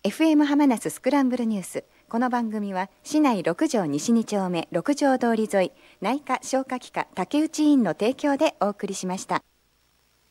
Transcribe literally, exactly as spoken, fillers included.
エフエム 浜那須スクランブルニュース。この番組は市内六条西に丁目六条通り沿い内科消化器科竹内医院の提供でお送りしました。